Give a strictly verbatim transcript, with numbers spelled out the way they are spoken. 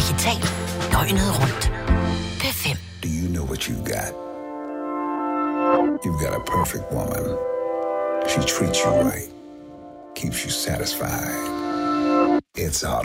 Digital. Døgnet rundt. P fem. Do you know what you've got? You've got a perfect woman. She treats you right. Keeps you satisfied. It's autumn.